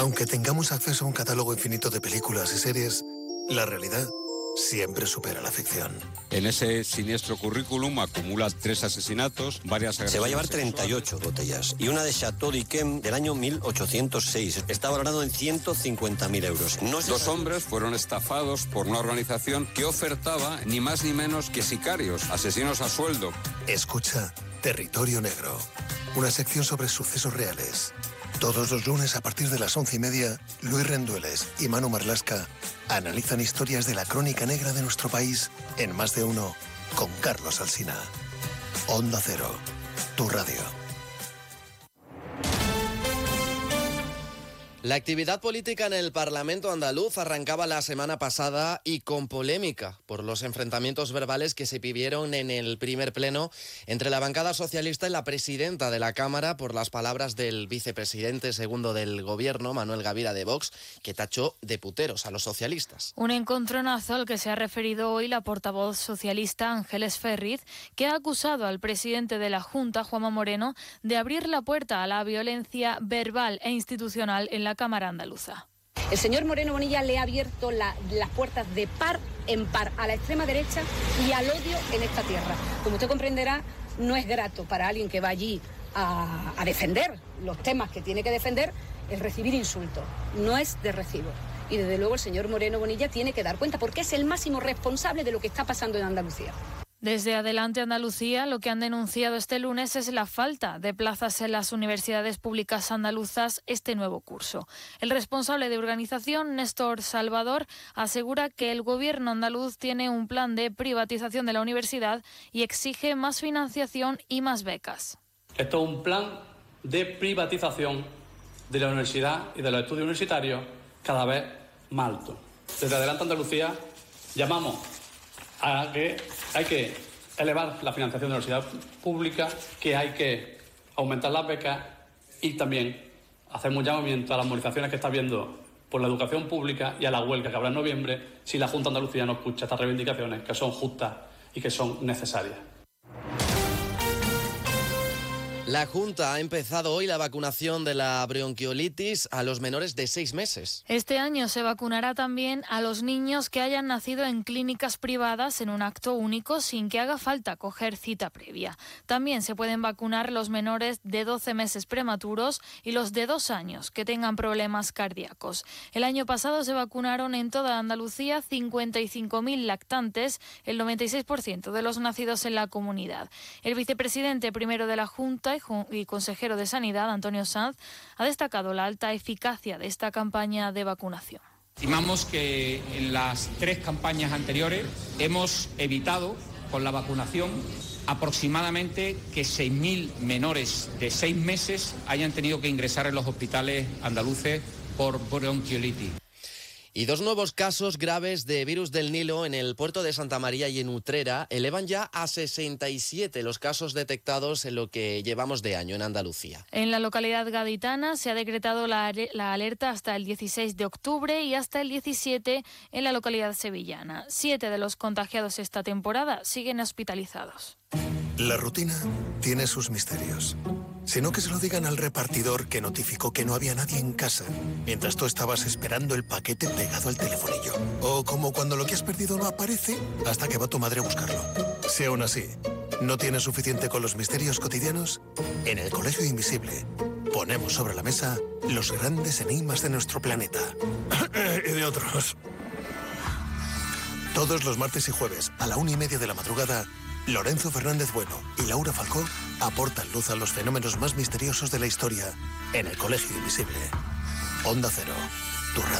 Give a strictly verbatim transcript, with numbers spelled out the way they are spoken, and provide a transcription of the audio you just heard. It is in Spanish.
Aunque tengamos acceso a un catálogo infinito de películas y series, la realidad siempre supera la ficción. En ese siniestro currículum acumula tres asesinatos, varias agresiones. Se va a llevar treinta y ocho botellas y una de Chateau d'Yquem del año mil ochocientos seis. Está valorado en ciento cincuenta mil euros. No Dos hombres fueron estafados por una organización que ofertaba ni más ni menos que sicarios, asesinos a sueldo. Escucha Territorio Negro, una sección sobre sucesos reales. Todos los lunes a partir de las once y media, Luis Rendueles y Manu Marlasca analizan historias de la crónica negra de nuestro país en Más de Uno con Carlos Alsina. Onda Cero, tu radio. La actividad política en el Parlamento andaluz arrancaba la semana pasada y con polémica por los enfrentamientos verbales que se vivieron en el primer pleno entre la bancada socialista y la presidenta de la Cámara por las palabras del vicepresidente segundo del Gobierno, Manuel Gavira de Vox, que tachó de puteros a los socialistas. Un encontronazo al que se ha referido hoy la portavoz socialista Ángeles Ferriz, que ha acusado al presidente de la Junta, Juanma Moreno, de abrir la puerta a la violencia verbal e institucional en la Cámara andaluza. El señor Moreno Bonilla le ha abierto la, las puertas de par en par a la extrema derecha y al odio en esta tierra. Como usted comprenderá, no es grato para alguien que va allí a, a defender los temas que tiene que defender el recibir insultos. No es de recibo. Y desde luego el señor Moreno Bonilla tiene que dar cuenta porque es el máximo responsable de lo que está pasando en Andalucía. Desde Adelante Andalucía, lo que han denunciado este lunes es la falta de plazas en las universidades públicas andaluzas este nuevo curso. El responsable de organización, Néstor Salvador, asegura que el gobierno andaluz tiene un plan de privatización de la universidad y exige más financiación y más becas. Esto es un plan de privatización de la universidad y de los estudios universitarios cada vez más alto. Desde Adelante Andalucía llamamos a que hay que elevar la financiación de la universidad pública, que hay que aumentar las becas y también hacer un llamamiento a las movilizaciones que está habiendo por la educación pública y a la huelga que habrá en noviembre si la Junta de Andalucía no escucha estas reivindicaciones que son justas y que son necesarias. La Junta ha empezado hoy la vacunación de la bronquiolitis a los menores de seis meses. Este año se vacunará también a los niños que hayan nacido en clínicas privadas en un acto único sin que haga falta coger cita previa. También se pueden vacunar los menores de doce meses prematuros y los de dos años que tengan problemas cardíacos. El año pasado se vacunaron en toda Andalucía cincuenta y cinco mil lactantes, el noventa y seis por ciento de los nacidos en la comunidad. El vicepresidente primero de la Junta y consejero de Sanidad, Antonio Sanz, ha destacado la alta eficacia de esta campaña de vacunación. Estimamos que en las tres campañas anteriores hemos evitado con la vacunación aproximadamente que seis mil menores de seis meses hayan tenido que ingresar en los hospitales andaluces por bronquiolitis. Y dos nuevos casos graves de virus del Nilo en el puerto de Santa María y en Utrera elevan ya a sesenta y siete los casos detectados en lo que llevamos de año en Andalucía. En la localidad gaditana se ha decretado la, la alerta hasta el dieciséis de octubre y hasta el diecisiete en la localidad sevillana. Siete de los contagiados esta temporada siguen hospitalizados. La rutina tiene sus misterios. Sino que se lo digan al repartidor que notificó que no había nadie en casa mientras tú estabas esperando el paquete pegado al telefonillo. O como cuando lo que has perdido no aparece hasta que va tu madre a buscarlo. Si aún así no tienes suficiente con los misterios cotidianos, en el Colegio Invisible ponemos sobre la mesa los grandes enigmas de nuestro planeta. Y de otros. Todos los martes y jueves a la una y media de la madrugada, Lorenzo Fernández Bueno y Laura Falcó aportan luz a los fenómenos más misteriosos de la historia en el Colegio Invisible. Onda Cero, tu radio.